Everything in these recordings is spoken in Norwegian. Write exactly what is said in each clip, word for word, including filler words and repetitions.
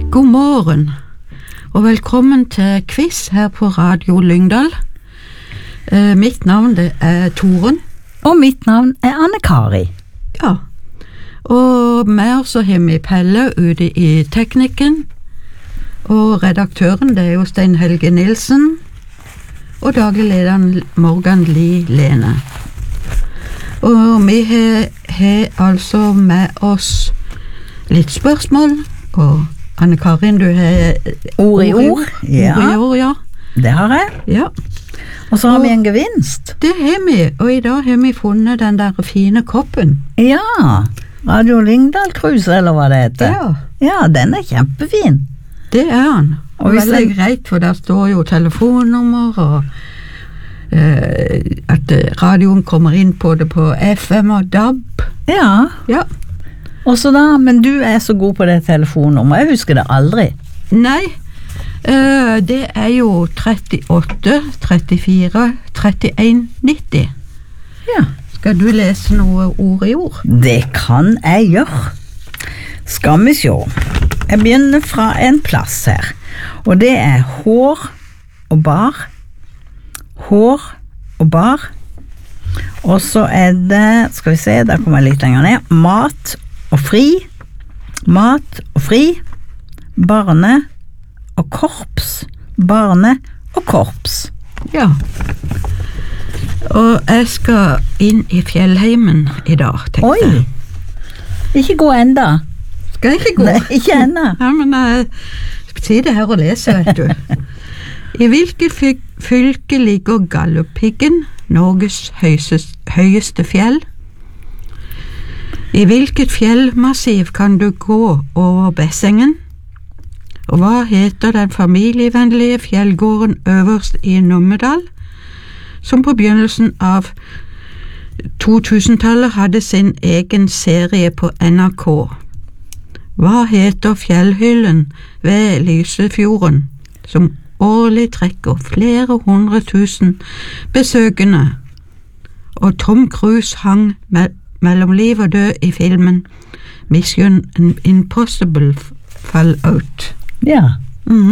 God morgen, og velkommen til quiz her på Radio Lyngdal. Eh, mitt navn det er Toren. Og mitt navn er Anne-Kari. Ja, og med oss så har vi Pelle ute i teknikken, og redaktøren det er jo Stein Helge Nilsen, og daglig lederen Morgan Li Lene. Og vi har, har altså med oss litt spørsmål, og Anne-Karin, du har Ord i ord. Ja. Ord i ord, ja. Det har jeg. Ja. Og så har Og- vi en gevinst. Det har vi, og i dag har vi funnet den der fine koppen. Ja, Radio Lyngdal Cruise, eller hva det heter. Ja, Ja, den er kjempefin. det er han. Og Og hvis veldig den- greit, for der står jo telefonnummer, og eh, at eh, radioen kommer inn på det på F M og D A B. Ja, Ja. og så da, men du er så god på det telefonnummeret, jeg husker det aldri. Nei, eh, det er jo trettiåtte, trettifire, trettien, nitti. Ja. Skal du lese noe ord i ord? Det kan jeg gjøre. Skal vi se. Jeg begynner fra en plass her, og det er hår og bar. Hår og bar. Og så er det, skal vi se, der kommer jeg litt lenger ned, mat og fri. Mat og fri. Barne og korps. Barne og korps. Ja. Og jeg skal inn i fjellheimen i dag, tenkte Oi! jeg. Ikke gå enda. Skal jeg ikke gå? Nei, ikke enda. Ja, men jeg sitter her og leser, vet du. I hvilket fyk- fylke ligger Galdhøpiggen, Norges høyeste, høyeste fjell? I hvilket fjellmassiv kan du gå over Bessengen? Og hva heter den familievennlige fjellgården øverst i Numedal, som på begynnelsen av totusentallet hadde sin egen serie på N R K? Hva heter fjellhyllen ved Lysefjorden, som årlig trekker flere hundre tusen besøkende? Og Tom Cruise hang me mellom liv og død i filmen Mission Impossible Fallout. Ja. Mhm.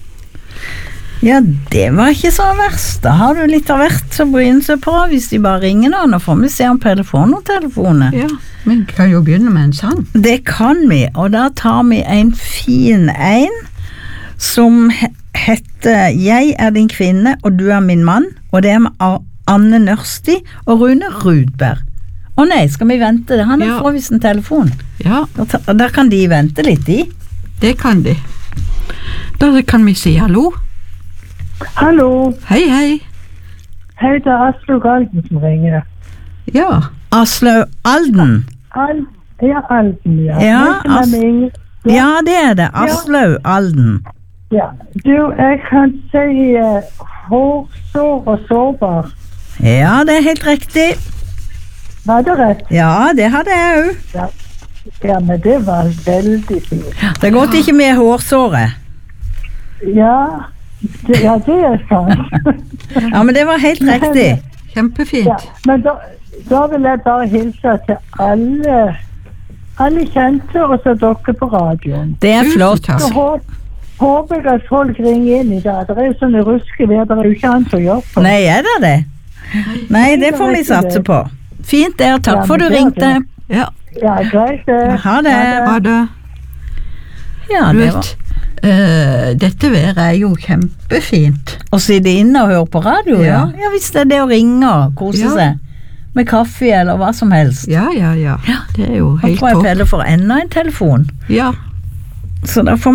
Ja, det var ikke så verst. Da har du litt av hvert å begynne seg på, hvis de bare ringer nå. Nå får vi se om Pelle får noen telefoner. Ja, vi kan jo begynne med en sang. Det kan vi, og da tar vi en fin en, som he- heter Jeg er din kvinne, og du er min mann, og det er med Ar- Anne Nørsti og Rune Rudberg. Å nei, skal vi vente? Han Ja. får visst en telefon. Ja, Og ta- og der kan de vente litt i. det kan de. Da kan vi si hallo. Hallo, Hei, hei. hei, det er Aslaug Alden som ringer. Ja, Aslaug Alden. Al ja, Alden, ja. Ja, Vet du hvem As- jeg ringer? Ja, det er det. Aslaug Alden. Ja. Du, jeg kan si uh, hårsår og sårbar. Ja, det er helt riktig. Var det rett? Ja, det hadde jeg òg. Ja. Ja, men det var veldig fint. Det er godt ikke med hårsåret. Ja, det, ja, det er sant. Ja, men det var helt riktig. kjempefint. Ja, men da, da vil jeg bare hilse til alle, alle kjente, og så dere på radioen. Det er Tusen flott. takk. Så håp, håper jeg at folk ringer inn i dag. Det er jo sånne ruskevær, det er jo ikke an til å jobbe. Nei, er det det? Nei, det får vi satse på. Fint det, og takk Ja, for du men det er ringte. det. Ja, Ja, greit det. Ha det. ha det. Ja, Du det var vet, eh, dette været er jo kjempefint. å sitte inne og høre på radio, ja. Ja. Ja, hvis det er det å ringe og kose Ja. seg. Med kaffe eller hva som helst. Ja, ja, ja. Det er jo Da helt tror jeg topp. Pelle får enda en telefon. Ja. Så da får